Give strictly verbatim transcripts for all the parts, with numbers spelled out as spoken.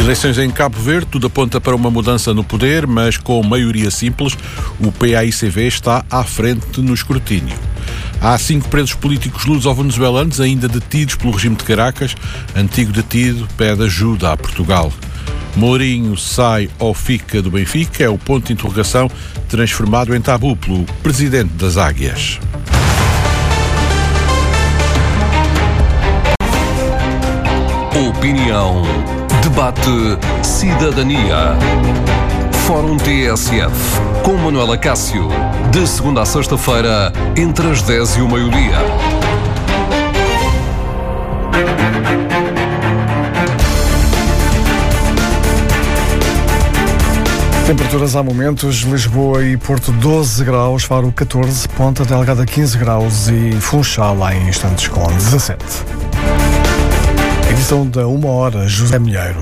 Eleições em Cabo Verde, tudo aponta para uma mudança no poder, mas com maioria simples, o P A I C V está à frente no escrutínio. Há cinco presos políticos luso-venezuelanos ainda detidos pelo regime de Caracas. Antigo detido pede ajuda a Portugal. Mourinho sai ou fica do Benfica? É o ponto de interrogação transformado em tabu pelo presidente das Águias. Opinião, debate, cidadania. Fórum T S F, com Manuela Cássio, de segunda a sexta-feira, entre as dez e o meio-dia. Temperaturas há momentos, Lisboa e Porto doze graus, Faro catorze, Ponta Delgada quinze graus e Funchal lá em instantes com dezassete. Edição da uma hora, José Milheiro.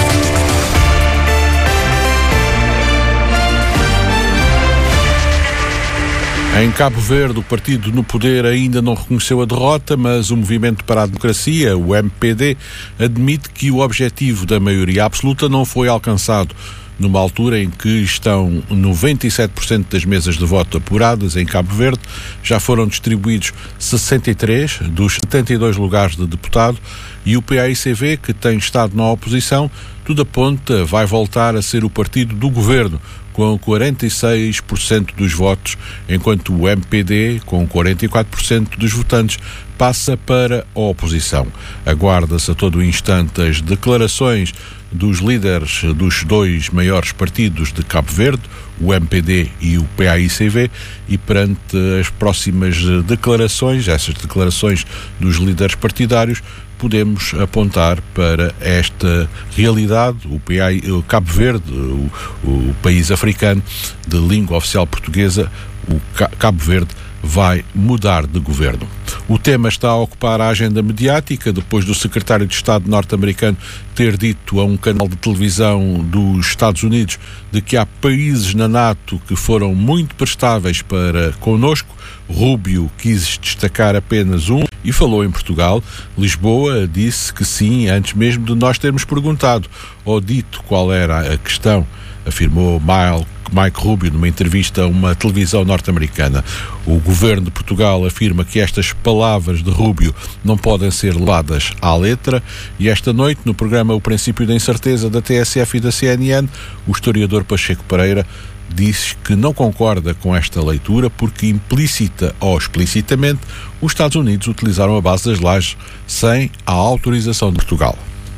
Em Cabo Verde, o partido no poder ainda não reconheceu a derrota, mas o Movimento para a Democracia, o M P D, admite que o objetivo da maioria absoluta não foi alcançado, numa altura em que estão noventa e sete por cento das mesas de voto apuradas em Cabo Verde, já foram distribuídos sessenta e três dos setenta e dois lugares de deputado, e o P A I C V, que tem estado na oposição, tudo aponta, vai voltar a ser o partido do governo, com quarenta e seis por cento dos votos, enquanto o M P D, com quarenta e quatro por cento dos votantes, passa para a oposição. Aguarda-se a todo instante as declarações dos líderes dos dois maiores partidos de Cabo Verde, o M P D e o P A I C V, e perante as próximas declarações, essas declarações dos líderes partidários, podemos apontar para esta realidade. O P A I, o Cabo Verde, o, o país africano de língua oficial portuguesa, o Cabo Verde vai mudar de governo. O tema está a ocupar a agenda mediática depois do secretário de Estado norte-americano ter dito a um canal de televisão dos Estados Unidos de que há países na NATO que foram muito prestáveis para connosco. Rubio quis destacar apenas um e falou em Portugal. Lisboa disse que sim, antes mesmo de nós termos perguntado ou dito qual era a questão, afirmou Mike Rubio numa entrevista a uma televisão norte-americana. O governo de Portugal afirma que estas palavras de Rubio não podem ser levadas à letra, e esta noite, no programa O Princípio da Incerteza da T S F e da C N N, o historiador Pacheco Pereira diz que não concorda com esta leitura porque, implícita ou explicitamente, os Estados Unidos utilizaram a base das lajes sem a autorização de Portugal.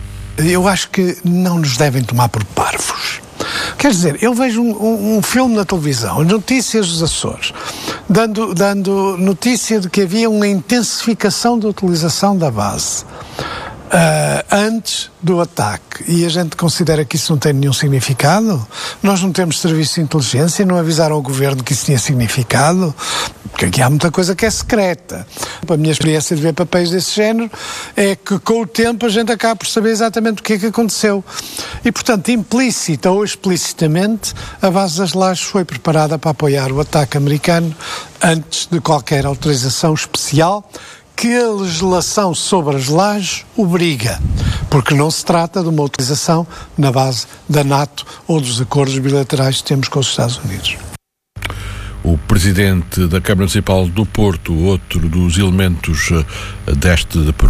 Eu acho que não nos devem tomar por parvos. Quer dizer, eu vejo um, um, um filme na televisão, Notícias dos Açores, dando, dando notícia de que havia uma intensificação da utilização da base uh, antes do ataque, e a gente considera que isso não tem nenhum significado. Nós não temos serviço de inteligência, não avisaram ao governo que isso tinha significado, porque aqui há muita coisa que é secreta. A minha experiência de ver papéis desse género é que com o tempo a gente acaba por saber exatamente o que é que aconteceu. E, portanto, implícita ou explicitamente, a base das lajes foi preparada para apoiar o ataque americano antes de qualquer autorização especial que a legislação sobre as lajes obriga, porque não se trata de uma utilização na base da NATO ou dos acordos bilaterais que temos com os Estados Unidos. O presidente da Câmara Municipal do Porto, outro dos elementos deste